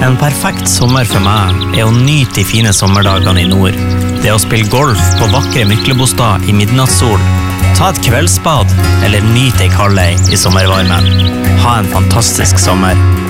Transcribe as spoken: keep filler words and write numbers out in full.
En perfekt sommer for meg er å nyte de fine sommerdagene i nord. Det å spille golf på vakre Myklebostad i midnattssol, ta et kveldsbad eller nyte ei kaldei i sommervarmen. Ha en fantastisk sommer.